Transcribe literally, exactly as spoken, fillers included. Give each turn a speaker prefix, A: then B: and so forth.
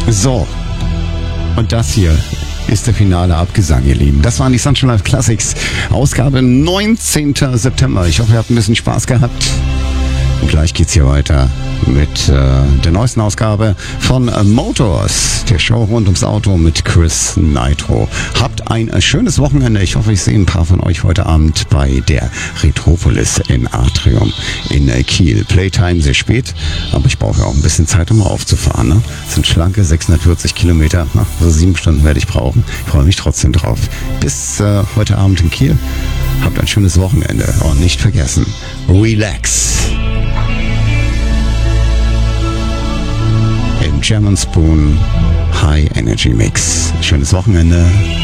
A: So, und das hier ist der finale Abgesang, ihr Lieben. Das waren die Sunshine Live Classics, Ausgabe neunzehnten September. Ich hoffe, ihr habt ein bisschen Spaß gehabt. Und gleich geht's hier weiter mit äh, der neuesten Ausgabe von äh, Motors, der Show rund ums Auto mit Chris Nitro. Habt ein äh, schönes Wochenende. Ich hoffe, ich sehe ein paar von euch heute Abend bei der Retropolis in Atrium in äh, Kiel. Playtime sehr spät, aber ich brauche ja auch ein bisschen Zeit, um aufzufahren. Ne? Das sind schlanke sechshundertvierzig Kilometer. Na, so sieben Stunden werde ich brauchen. Ich freue mich trotzdem drauf. Bis äh, heute Abend in Kiel. Habt ein schönes Wochenende und nicht vergessen, relax. Im German Spoon High Energy Mix. Schönes Wochenende.